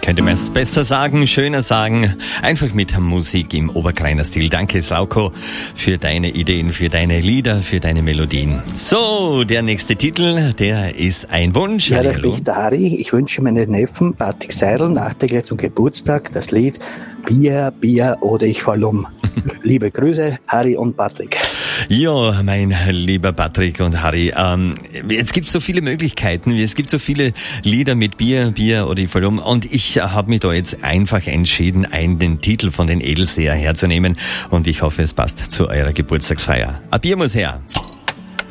Könnte man es besser sagen, schöner sagen, einfach mit Musik im Oberkreiner Stil. Danke, Slauko, für deine Ideen, für deine Lieder, für deine Melodien. So, der nächste Titel, der ist ein Wunsch. Ja, da spricht der Harry. Ich wünsche meinen Neffen Patrick Seidel nachträglich zum Geburtstag das Lied Bier, Bier oder ich fall um. Liebe Grüße, Harry und Patrick. Ja, mein lieber Patrick und Harry, jetzt gibt es so viele Möglichkeiten, es gibt so viele Lieder mit Bier, Bier oder ich fall um, und ich habe mich da jetzt einfach entschieden, den Titel von den Edelseher herzunehmen, und ich hoffe, es passt zu eurer Geburtstagsfeier. Ein Bier muss her.